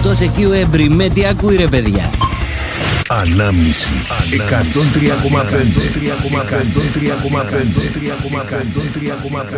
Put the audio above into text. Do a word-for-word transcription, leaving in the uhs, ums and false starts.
Χριστός εκεί ο Έμπρη, με τι ακούει ρε παιδιά. Ανάμνηση εκατόν τρία κόμμα πέντε.